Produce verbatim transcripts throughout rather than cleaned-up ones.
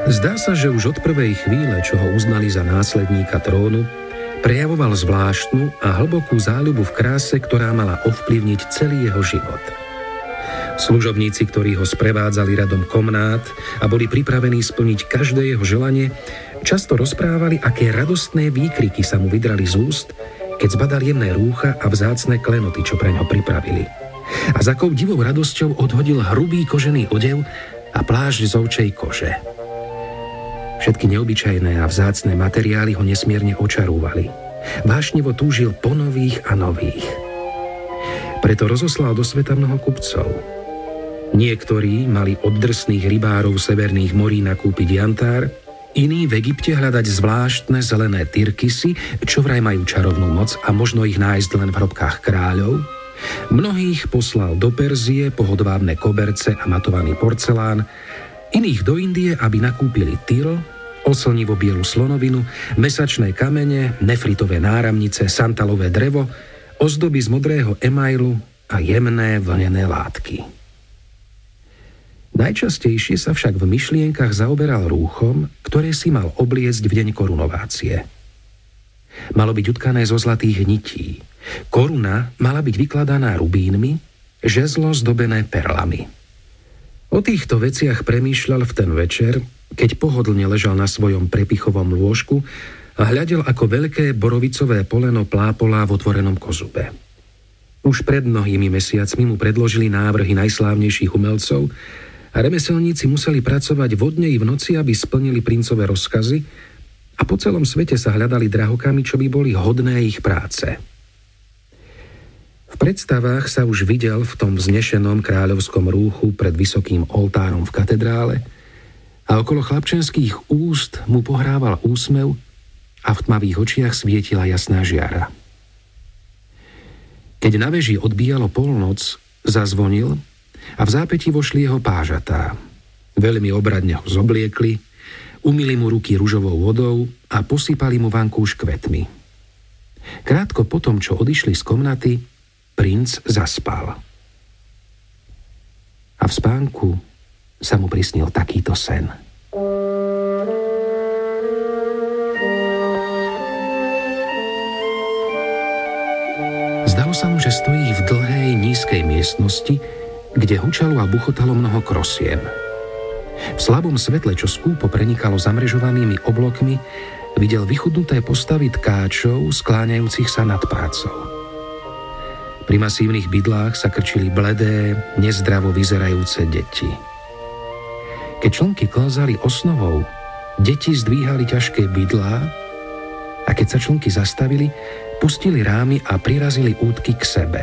Zdá sa, že už od prvej chvíle, čo ho uznali za následníka trónu, prejavoval zvláštnu a hlbokú záľubu v kráse, ktorá mala ovplyvniť celý jeho život. Služobníci, ktorí ho sprevádzali radom komnát a boli pripravení splniť každé jeho želanie, často rozprávali, aké radostné výkriky sa mu vydrali z úst, keď zbadal jemné rúcha a vzácne klenoty, čo preňho pripravili. A s akou divou radosťou odhodil hrubý kožený odev a plášť z ovčej kože. Všetky neobyčajné a vzácne materiály ho nesmierne očarúvali. Vášnivo túžil po nových a nových. Preto rozoslal do sveta mnoho kupcov. Niektorí mali od drsných rybárov severných morí nakúpiť jantár, iní v Egypte hľadať zvláštne zelené tyrkysy, čo vraj majú čarovnú moc a možno ich nájsť len v hrobkách kráľov. Mnohých poslal do Perzie po hodvábne koberce a matovaný porcelán, iných do Indie, aby nakúpili tyl, oslnivo bielu slonovinu, mesačné kamene, nefritové náramnice, santalové drevo, ozdoby z modrého emailu a jemné vlnené látky. Najčastejšie sa však v myšlienkach zaoberal rúchom, ktoré si mal obliecť v deň korunovácie. Malo byť utkané zo zlatých nití. Koruna mala byť vykladaná rubínmi, žezlo zdobené perlami. O týchto veciach premýšľal v ten večer, keď pohodlne ležal na svojom prepichovom lôžku a hľadel, ako veľké borovicové poleno plápolá v otvorenom kozube. Už pred mnohými mesiacmi mu predložili návrhy najslávnejších umelcov a remeselníci museli pracovať vodne i v noci, aby splnili princové rozkazy, a po celom svete sa hľadali drahokamy, čo by boli hodné ich práce. V predstavách sa už videl v tom vznešenom kráľovskom rúchu pred vysokým oltárom v katedrále a okolo chlapčenských úst mu pohrával úsmev a v tmavých očiach svietila jasná žiara. Keď na veži odbíjalo polnoc, zazvonil a v zápätí vošli jeho pážatá. Veľmi obradne ho zobliekli, umyli mu ruky ružovou vodou a posypali mu vankúš kvetmi. Krátko potom, čo odišli z komnaty, princ zaspal. A v spánku sa mu prisnil takýto sen. Zdalo sa mu, že stojí v dlhej, nízkej miestnosti, kde hučalo a buchotalo mnoho krosiem. V slabom svetle, čo skúpo prenikalo zamrežovanými oblokmi, videl vychudnuté postavy tkáčov skláňajúcich sa nad prácou. Pri masívnych bydlách sa krčili bledé, nezdravo vyzerajúce deti. Keď člnky klzali osnovou, deti zdvíhali ťažké bydlá a keď sa člnky zastavili, pustili rámy a prirazili útky k sebe.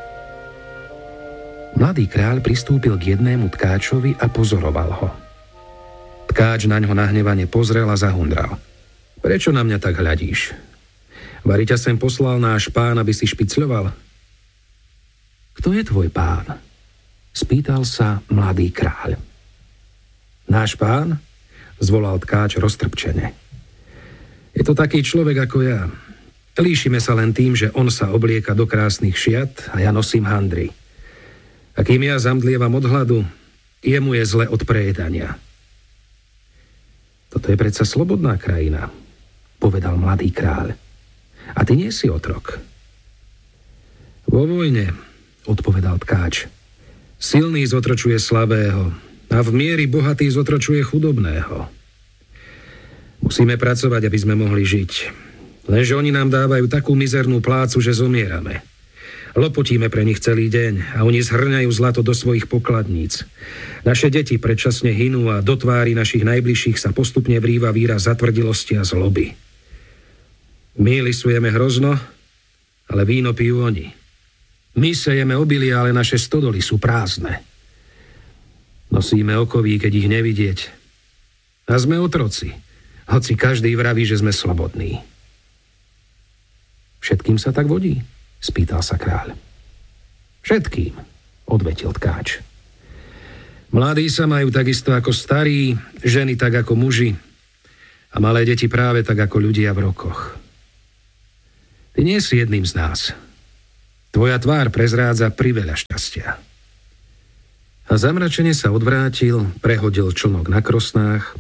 Mladý kráľ pristúpil k jednému tkáčovi a pozoroval ho. Tkáč na ňo nahnevane pozrel a zahundral. Prečo na mňa tak hľadíš? Vari ťa sem poslal náš pán, aby si špicľoval? Kto je tvoj pán? Spýtal sa mladý kráľ. Náš pán? Zvolal tkáč roztrpčene. Je to taký človek ako ja. Líšime sa len tým, že on sa oblieka do krásnych šiat a ja nosím handry. A kým ja zamdlievam od hladu, jemu je zle od prejedania. Toto je predsa slobodná krajina, povedal mladý kráľ. A ty nie si otrok. Vo vojne, odpovedal tkáč, silný zotročuje slabého a v mieri bohatý zotročuje chudobného. Musíme pracovať, aby sme mohli žiť. Lenže oni nám dávajú takú mizernú plácu, že zomierame. Lopotíme pre nich celý deň a oni zhrňajú zlato do svojich pokladníc. Naše deti predčasne hynú a do tvári našich najbližších sa postupne vrýva výraz zatvrdilosti a zloby. My lisujeme hrozno, ale víno pijú oni. My sejeme obilie, ale naše stodoly sú prázdne. Nosíme okoví, keď ich nevidieť. A sme otroci, hoci každý vraví, že sme slobodní. Všetkým sa tak vodí? Spýtal sa kráľ. Všetkým, odvetil tkáč. Mladí sa majú takisto ako starí, ženy tak ako muži a malé deti práve tak ako ľudia v rokoch. Ty nie si jedným z nás. Tvoja tvár prezrádza priveľa šťastia. A zamračene sa odvrátil, prehodil člnok na krosnách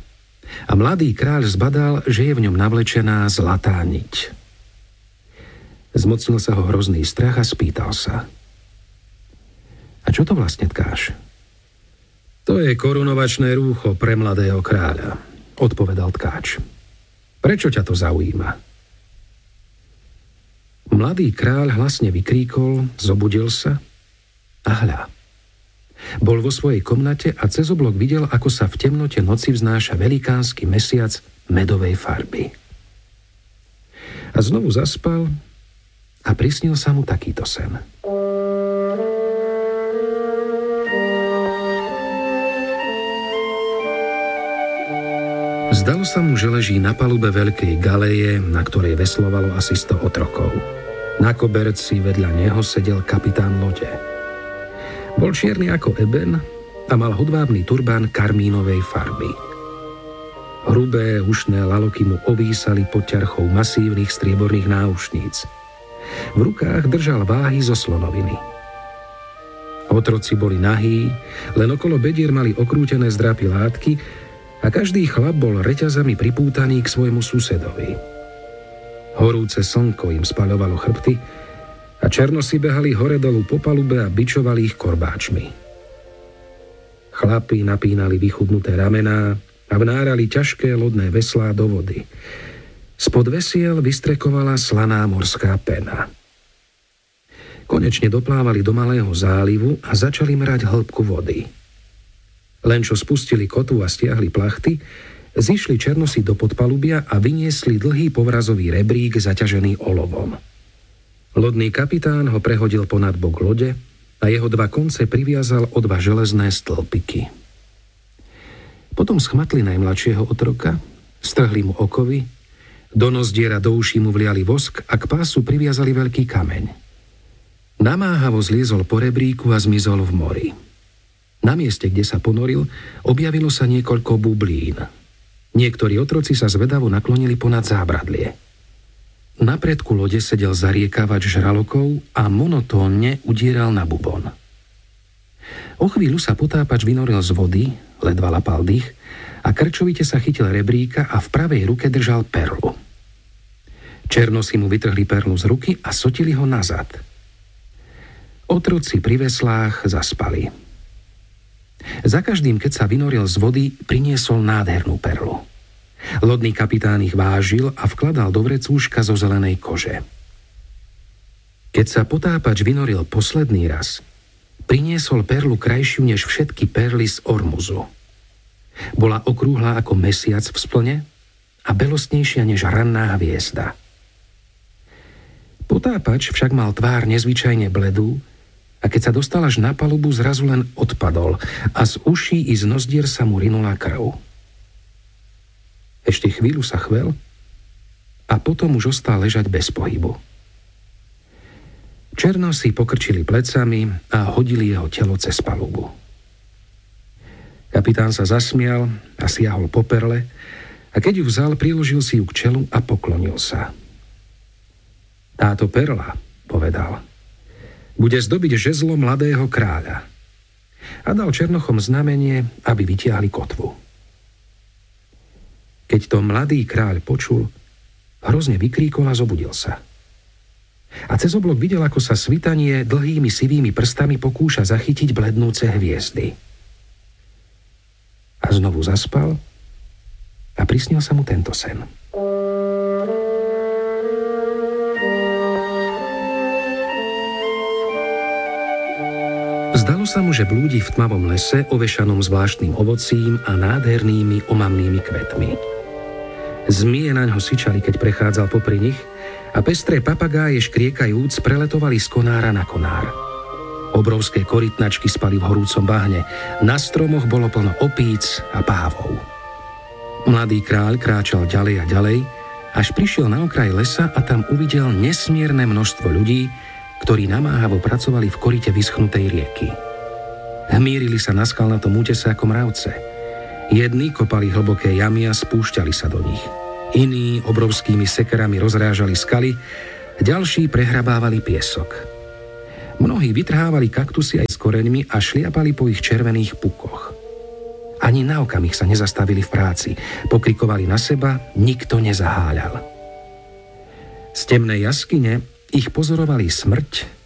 A mladý kráľ zbadal, že je v ňom navlečená zlatá niť. Zmocnil sa ho hrozný strach a spýtal sa: A čo to vlastne tkáš? To je korunovačné rúcho pre mladého kráľa, odpovedal tkáč. Prečo ťa to zaujíma? Mladý kráľ hlasne vykríkol, zobudil sa a hľa. Bol vo svojej komnate a cez oblok videl, ako sa v temnote noci vznáša velikánsky mesiac medovej farby. A znovu zaspal a prisnil sa mu takýto sen. Zdalo sa mu, že leží na palube veľkej galéje, na ktorej veslovalo asi sto otrokov. Na koberci vedľa neho sedel kapitán lode. Bol čierny ako eben a mal hodvábny turbán karmínovej farby. Hrubé, ušné laloky mu ovísali pod ťarchou masívnych strieborných náušníc. V rukách držal váhy zo slonoviny. Otroci boli nahí, len okolo bedier mali okrútené zdrapy látky a každý chlap bol reťazami pripútaný k svojmu susedovi. Horúce slnko im spaľovalo chrbty a černosi behali hore dolu po palube a bičovali ich korbáčmi. Chlapi napínali vychudnuté ramená a vnárali ťažké lodné veslá do vody. Spod vesiel vystrekovala slaná morská pena. Konečne doplávali do malého zálivu a začali merať hĺbku vody. Len čo spustili kotvu a stiahli plachty, zišli černosi do podpalubia a vyniesli dlhý povrazový rebrík zaťažený olovom. Lodný kapitán ho prehodil ponad bok lode a jeho dva konce priviazal o dva železné stĺpiky. Potom schmatli najmladšieho otroka, strhli mu okovy, do nozdiera do uší mu vliali vosk a k pásu priviazali veľký kameň. Namáhavo zliezol po rebríku a zmizol v mori. Na mieste, kde sa ponoril, objavilo sa niekoľko bublín. Niektorí otroci sa zvedavo naklonili ponad zábradlie. Na predku lode sedel zariekavač žralokov a monotónne udieral na bubon. O chvíľu sa potápač vynoril z vody, ledva lapal dých a krčovite sa chytil rebríka a v pravej ruke držal perlu. Černosi mu vytrhli perlu z ruky a sotili ho nazad. Otroci pri veslách zaspali. Za každým, keď sa vynoril z vody, priniesol nádhernú perlu. Lodný kapitán ich vážil a vkladal do vrecúška zo zelenej kože. Keď sa potápač vynoril posledný raz, priniesol perlu krajšiu než všetky perly z Ormuzu. Bola okrúhla ako mesiac v splne a belostnejšia než ranná hviezda. Potápač však mal tvár nezvyčajne bledú a keď sa dostal až na palubu, zrazu len odpadol a z uší i z nozdier sa mu rinula krv. Ešte chvíľu sa chvel a potom už ostal ležať bez pohybu. Černosi pokrčili plecami a hodili jeho telo cez palubu. Kapitán sa zasmial a siahol po perle a keď ju vzal, priložil si ju k čelu a poklonil sa. Táto perla, povedal, bude zdobiť žezlo mladého kráľa. A dal černochom znamenie, aby vytiahli kotvu. Keď to mladý kráľ počul, hrozne vykríkol a zobudil sa. A cez oblok videl, ako sa svitanie dlhými sivými prstami pokúša zachytiť blednúce hviezdy. A znovu zaspal a prisnil sa mu tento sen. Zdalo sa mu, že blúdi v tmavom lese ovešanom zvláštnym ovocím a nádhernými omamnými kvetmi. Zmije naňho syčali, keď prechádzal popri nich a pestré papagáje škriekajúc preletovali z konára na konár. Obrovské korytnačky spali v horúcom bahne, na stromoch bolo plno opíc a pávov. Mladý kráľ kráčal ďalej a ďalej, až prišiel na okraj lesa a tam uvidel nesmierne množstvo ľudí, ktorí namáhavo pracovali v koryte vyschnutej rieky. Hmírili sa na skalnatom útese ako mravce. Jedni kopali hlboké jamy a spúšťali sa do nich. Iní obrovskými sekerami rozrážali skaly, ďalší prehrabávali piesok. Mnohí vytrhávali kaktusy aj s koreňmi a šliapali po ich červených pukoch. Ani na okamih sa nezastavili v práci. Pokrikovali na seba, nikto nezaháľal. Z temnej jaskyne ich pozorovali smrť